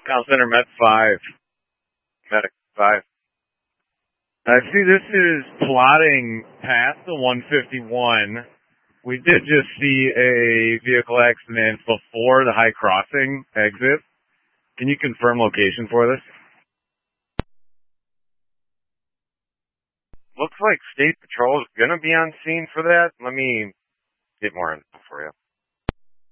Call Center Med 5. Medic 5. I see this is plotting past the 151. We did just see a vehicle accident before the high crossing exit. Can you confirm location for this? Looks like State Patrol is going to be on scene for that. Let me get more info for you.